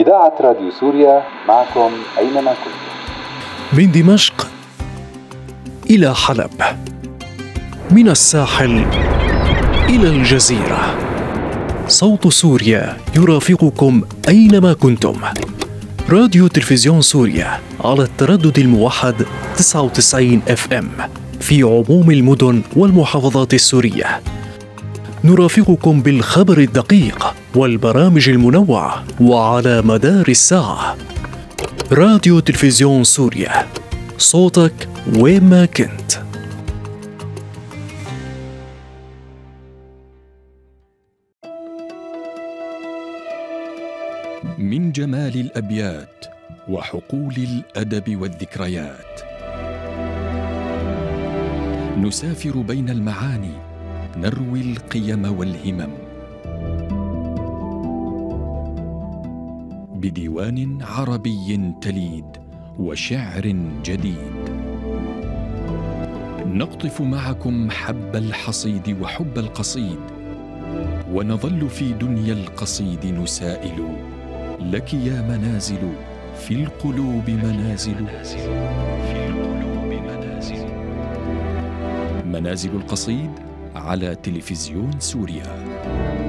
إذاعة راديو سوريا معكم أينما كنتم. من دمشق إلى حلب، من الساحل إلى الجزيرة، صوت سوريا يرافقكم أينما كنتم. راديو تلفزيون سوريا على التردد الموحد 99 FM في عموم المدن والمحافظات السورية. نرافقكم بالخبر الدقيق والبرامج المنوعة وعلى مدار الساعة. راديو تلفزيون سوريا، صوتك وين ما كنت. من جمال الأبيات وحقول الأدب والذكريات نسافر بين المعاني، نروي القيم والهمم بديوان عربي تليد وشعر جديد. نقطف معكم حب الحصيد وحب القصيد، ونظل في دنيا القصيد نسائل: لك يا منازل في القلوب منازل، منازل القصيد على تلفزيون سوريا.